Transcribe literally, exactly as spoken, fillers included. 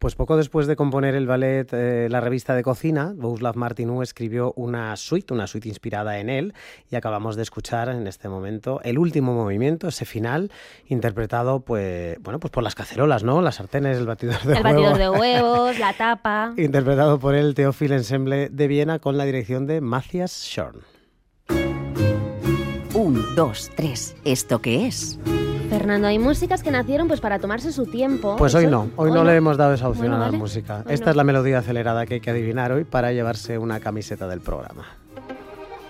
Pues poco después de componer el ballet eh, La revista de cocina, Bohuslav Martinů escribió una suite, una suite inspirada en él, y acabamos de escuchar en este momento el último movimiento, ese final, interpretado pues, bueno, pues por las cacerolas, ¿no? Las sartenes, el batidor de el huevos. El batidor de huevos, la tapa. Interpretado por el Theophil Ensemble de Viena con la dirección de Matthias Schorn. Un, dos, tres. ¿Esto qué es? Fernando, hay músicas que nacieron pues para tomarse su tiempo. Pues hoy no, hoy, hoy no, no le hemos dado esa opción bueno, a la vale. música. Hoy Esta no. es la melodía acelerada que hay que adivinar hoy para llevarse una camiseta del programa.